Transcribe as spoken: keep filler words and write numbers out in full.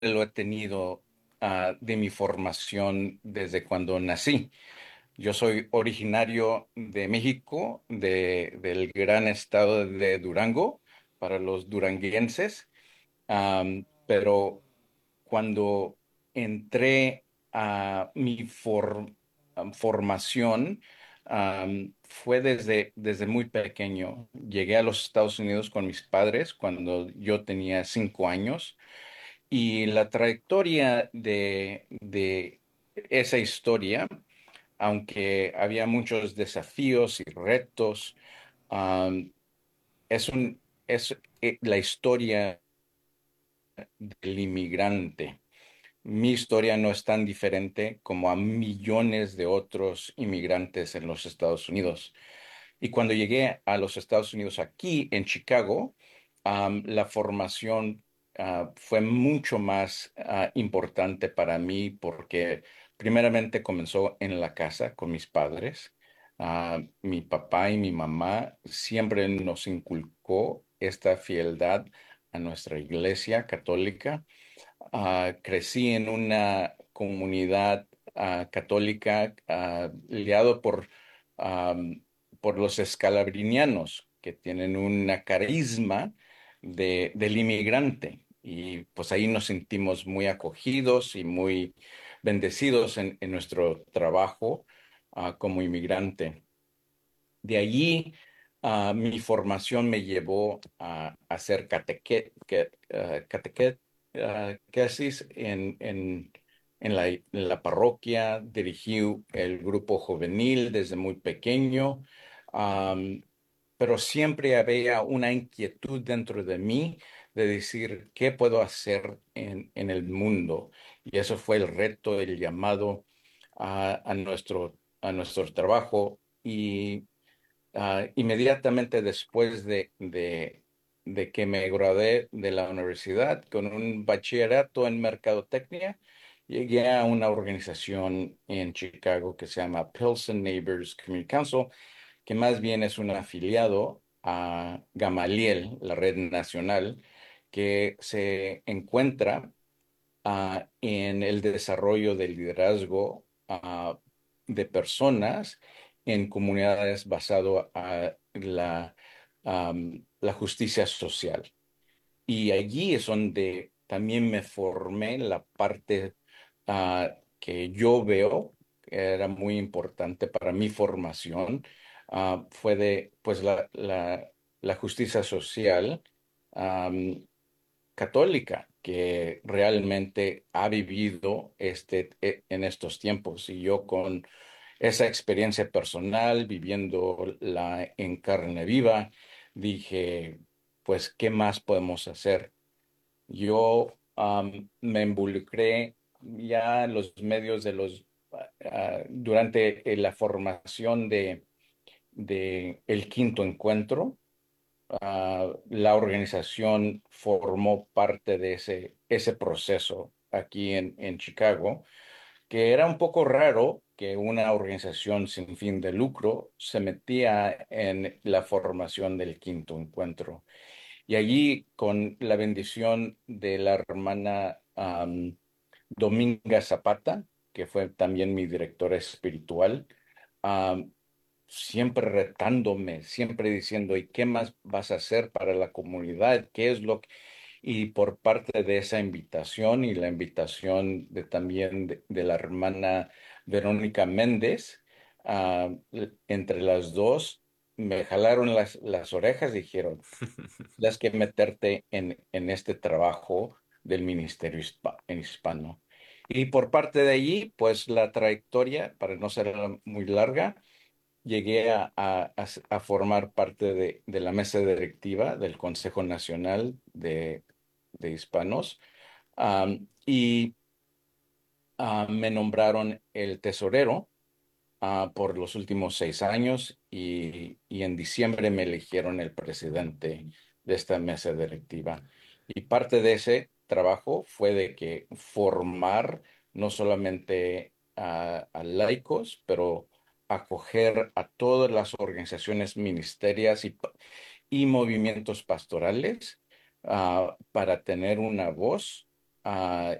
lo he tenido ah, de mi formación desde cuando nací. Yo soy originario de México, de- del gran estado de Durango, para los duranguenses. Am, pero cuando entré a mi for- am, formación, am, fue desde, desde muy pequeño. Llegué a los Estados Unidos con mis padres cuando yo tenía cinco años. Y la trayectoria de, de esa historia, aunque había muchos desafíos y retos, um, es un, es eh, la historia del inmigrante. Mi historia no es tan diferente como a millones de otros inmigrantes en los Estados Unidos. Y cuando llegué a los Estados Unidos aquí en Chicago, am, la formación ah, fue mucho más ah, importante para mí porque primeramente comenzó en la casa con mis padres. Ah, mi papá y mi mamá siempre nos inculcó esta fieldad a nuestra iglesia católica. Ah, crecí en una comunidad ah, católica ah, liado por, am, por los escalabrinianos, que tienen una carisma de, del inmigrante. Y pues ahí nos sentimos muy acogidos y muy bendecidos en, en nuestro trabajo ah, como inmigrante. De allí, ah, mi formación me llevó a, a hacer cateque, que- ah, cateque- ah, catequesis en, en, en la, en la parroquia. Dirigí el grupo juvenil desde muy pequeño, am, pero siempre había una inquietud dentro de mí de decir, ¿qué puedo hacer en, en el mundo? Y eso fue el reto, el llamado a, a nuestro, a nuestro trabajo. Y Ah, inmediatamente después de, de- de que me gradué de la universidad con un bachillerato en mercadotecnia, llegué a una organización en Chicago que se llama Pilsen Neighbors Community Council, que más bien es un afiliado a Gamaliel, la red nacional, que se encuentra ah, en el desarrollo del liderazgo ah, de personas en comunidades basado a la, am, la justicia social. Y allí es donde también me formé la parte ah, que yo veo que era muy importante para mi formación. Ah, fue de pues la, la, la justicia social católica que realmente ha vivido este, e- en estos tiempos. Y yo con esa experiencia personal, viviéndola en carne viva, dije, pues, ¿qué más podemos hacer? Yo am, me involucré ya en los medios de los, ah, durante eh, la formación de, de el quinto encuentro. Ah, la organización formó parte de ese, ese proceso aquí en, en Chicago, que era un poco raro que una organización sin fin de lucro se metía en la formación del quinto encuentro. Y allí, con la bendición de la hermana am, Dominga Zapata, que fue también mi directora espiritual, siempre retándome, siempre diciendo, ¿y qué más vas a hacer para la comunidad? ¿Qué es lo que... Y por parte de esa invitación y la invitación de también de, de la hermana Verónica Méndez, ah, entre las dos me jalaron las, las orejas y dijeron, tienes que meterte en, en este trabajo del ministerio hispa- en hispano. Y por parte de allí, pues la trayectoria, para no ser muy larga, llegué a, a- a s- a formar parte de, de la mesa directiva del Consejo Nacional de, de Hispanos. Am, y ah, me nombraron el tesorero ah, por los últimos seis años y, y en diciembre me eligieron el presidente de esta mesa directiva. Y parte de ese trabajo fue de que formar no solamente a, a laicos, pero acoger a todas las organizaciones ministerias y, pa- y movimientos pastorales ah, para tener una voz ah,